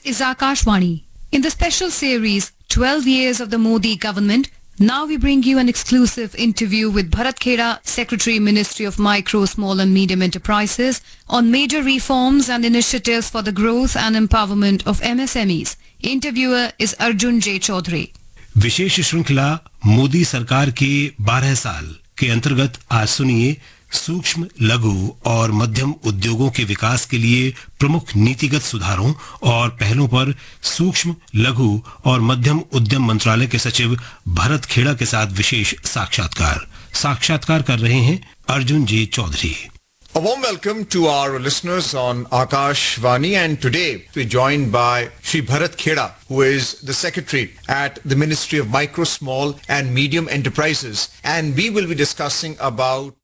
is Akashvani. In the special series 12 Years of the Modi Government, now we bring you an exclusive interview with Bharat Kheda, Secretary, Ministry of Micro, Small and Medium Enterprises, on major reforms and initiatives for the growth and empowerment of MSMEs. Interviewer is Arjun J. Chaudhary. विशेष श्रृंखला मोदी सरकार के 12 साल के अंतर्गत आज सुनिए सूक्ष्म, लघु और मध्यम उद्योगों के विकास के लिए प्रमुख नीतिगत सुधारों और पहलों पर सूक्ष्म, लघु और मध्यम उद्यम मंत्रालय के सचिव भरत खेड़ा के साथ विशेष साक्षात्कार कर रहे हैं अर्जुन जी Chaudhary. A warm welcome to our listeners on Akashvani, and today we're joined by Shri Bharat Kheda, who is the Secretary at the Ministry of Micro, Small and Medium Enterprises, and we will be discussing about